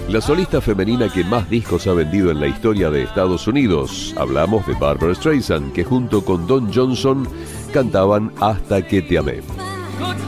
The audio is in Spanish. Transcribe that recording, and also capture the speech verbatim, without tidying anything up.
La solista femenina que más discos ha vendido en la historia de Estados Unidos. Hablamos de Barbra Streisand, que junto con Don Johnson cantaban Hasta que te amé.